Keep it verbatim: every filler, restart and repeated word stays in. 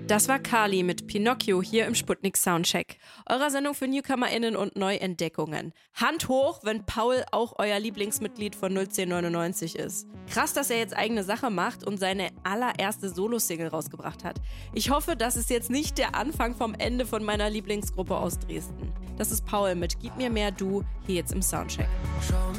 Das war Kali mit Pinocchio hier im Sputnik Soundcheck. Eurer Sendung für NewcomerInnen und Neuentdeckungen. Hand hoch, wenn Paul auch euer Lieblingsmitglied von null zehn neunundneunzig ist. Krass, dass er jetzt eigene Sache macht und seine allererste Solo-Single rausgebracht hat. Ich hoffe, das ist jetzt nicht der Anfang vom Ende von meiner Lieblingsgruppe aus Dresden. Das ist Paul mit Gib mir mehr Du, hier jetzt im Soundcheck. Schau